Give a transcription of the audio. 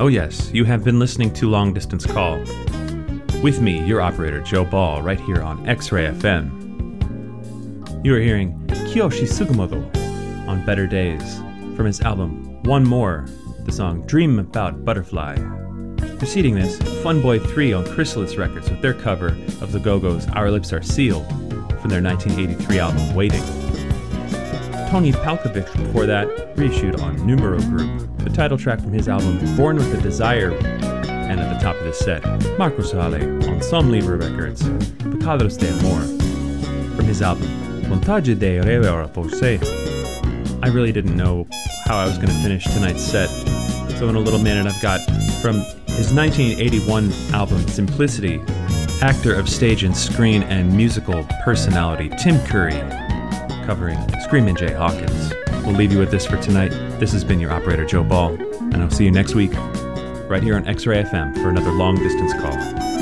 Oh yes, you have been listening to Long Distance Call. With me, your operator, Joe Ball, right here on X-Ray FM. You are hearing Kiyoshi Sugimoto on Better Days from his album One More, the song Dream About Butterfly. Preceding this, Funboy 3 on Chrysalis Records with their cover of the Go-Go's Our Lips Are Sealed from their 1983 album Waiting. Tony Palkovich before that, reissued on Numero Group, the title track from his album Born with a Desire. And at the top of this set, Marco Sale on Som Libre Records, Pecados de Amor from his album Montage de Revera Forse. I really didn't know how I was going to finish tonight's set, so in a little minute I've got from his 1981 album Simplicity, actor of stage and screen and musical personality Tim Curry, covering Screamin' Jay Hawkins. We'll leave you with this for tonight. This has been your operator, Joe Ball, and I'll see you next week, right here on X-Ray FM for another Long Distance Call.